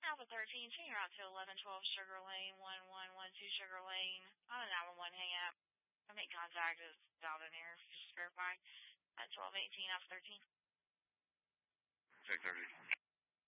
Alpha 13, changing route to 1112 Sugar Lane, 1112 Sugar Lane, on an 911 hang up. I make contact is dialed in here, just verify. At 1218 Alpha 13. Check 30.